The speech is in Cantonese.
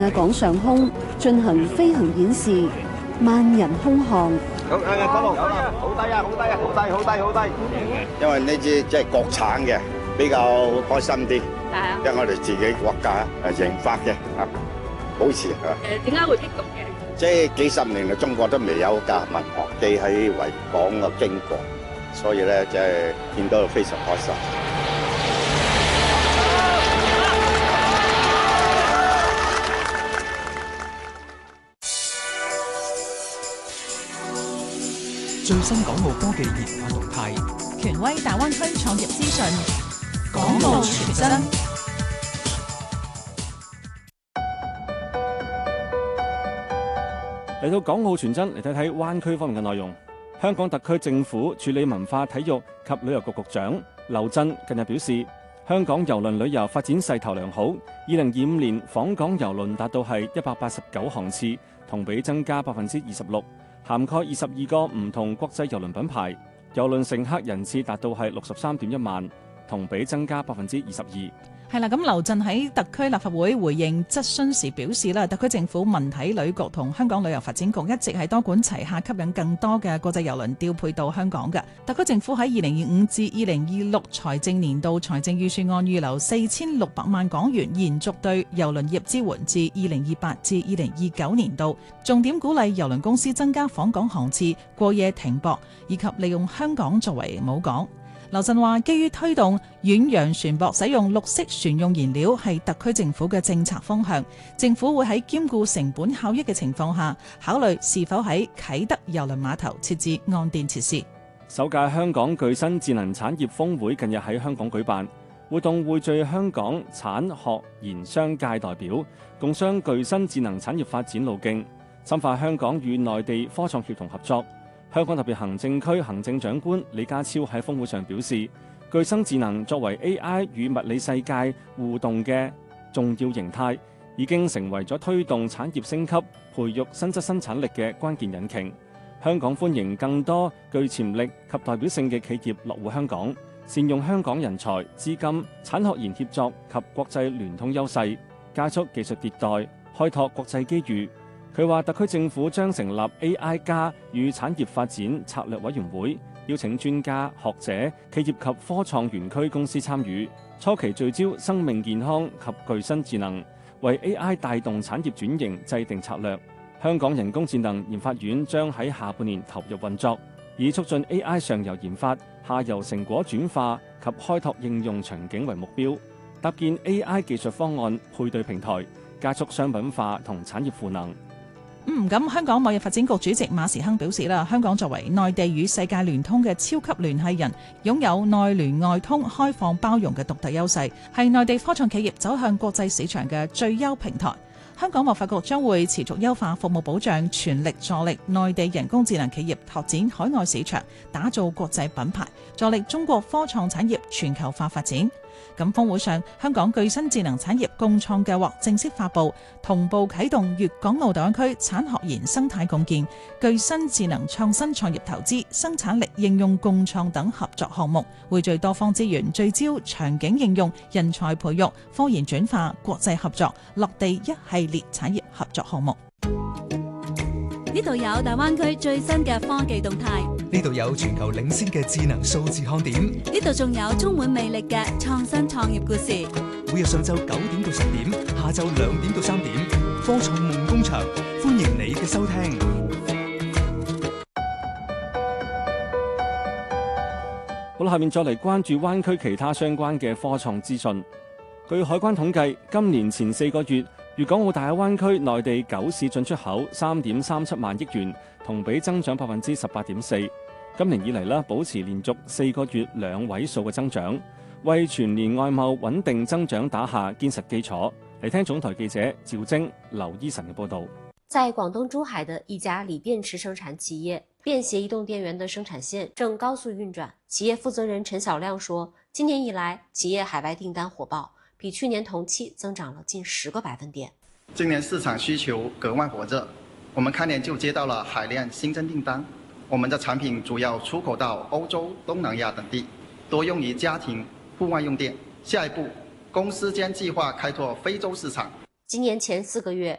港上空進行飛行演示，萬人空巷。 好低啊！好低啊！好低！因為呢支即係國產嘅，比較開心啲。因為我哋自己國家研發嘅保持點解會激動嘅？ 即係幾十年嚟，中國都未有架民航機喺維港嘅經過，所以咧即係見到非常開心。 最新港澳科技研發動態， 權威大灣區創業資訊，港澳全真。 嚟到港澳全真，嚟睇睇灣區方面嘅內容。香港特區政府處理文化體育及旅遊局局長劉震近日表示，香港郵輪旅遊發展勢頭良好，2025年訪港郵輪達到係189航次，同比增加26%，涵蓋22個唔同國際郵輪品牌，郵輪乘客人次達到係63.1萬，同比增加22%。 係啦，咁劉震喺特區立法會回應質詢時表示啦，特區政府文體旅局同香港旅遊發展局一直係多管齊下，吸引更多嘅國際郵輪調配到香港嘅。特區政府喺2025至2026財政年度財政預算案預留4600萬港元，延續對郵輪業支援至2028至2029年度，重點鼓勵郵輪公司增加訪港航次、過夜停泊，以及利用香港作為母港。劉震話，基於推動遠洋船舶使用綠色船用燃料係特區政府嘅政策方向，政府會喺兼顧成本效益嘅情況下，考慮是否喺啟德郵輪碼頭設置岸電設施。 首屆香港具新智能產業峰會近日喺香港舉辦，活動匯聚香港產學研商界代表，共商具新智能產業發展路徑，深化香港與內地科創協同合作。香港特別行政區行政長官李家超喺峰會上表示，具新智能作為 AI 與物理世界互動嘅重要形態，已經成為咗推動產業升級、培育新質生產力嘅關鍵引擎。香港歡迎更多具潛力及代表性嘅企業落戶香港，善用香港人才、資金、產學研協作及國際聯通優勢，加速技術迭代，開拓國際機遇。佢話特區政府將成立 AI 加與產業發展策略委員會，邀請專家學者、企業及科創園區公司參與，初期聚焦生命健康及具新智能，為 AI 帶動產業轉型制定策略。香港人工智能研發院將喺下半年投入運作，以促進 AI 上游研發、下游成果轉化及開拓應用場景為目標，搭建 AI 技術方案配對平台，加速商品化同產業賦能。 咁香港貿易發展局主席馬時亨表示啦，香港作為內地與世界聯通嘅超級聯繫人，擁有內聯外通、開放包容嘅獨特優勢，係內地科創企業走向國際市場嘅最優平台。香港貿發局將會持續優化服務保障，全力助力內地人工智能企業拓展海外市場，打造國際品牌，助力中國科創產業全球化發展。咁峰會上，香港具新智能產業共創計劃正式發布，同步啟動粵港澳大灣區產學研生態共建、具新智能創新創業投資、生產力應用共創等合作項目，匯聚多方資源，聚焦場景應用、人才培育、科研轉化、國際合作，落地一系列產業合作項目。 呢度有大灣區最新嘅科技動態， 呢度有全球領先嘅智能數字看點， 呢度仲有充滿魅力嘅創新創業故事。 每日上晝9點到10點，下晝2點到3點，科創夢工場，歡迎你嘅收聽。 好啦，下面再嚟關注灣區其他相關嘅科創資訊。據海關統計，今年前4個月，粵港澳大灣區內地9市進出口3.37萬億元，同比增長18.4%。今年以嚟保持連續4個月2位數嘅增長，為全年外貿穩定增長打下堅實基礎。嚟聽總台記者趙晶、劉依晨嘅報導。 在廣東珠海的一家鋰電池生產企業，便攜移動電源的生產線正高速運轉。企業負責人陳曉亮說，今年以來，企業海外訂單火爆，比去年同期增長了近10個百分點。 今年市場需求格外火熱，我們開年就接到了海量新增訂單。我們的產品主要出口到歐洲、東南亞等地，多用於家庭、戶外用電。下一步，公司將計劃開拓非洲市場。 今年前4个月，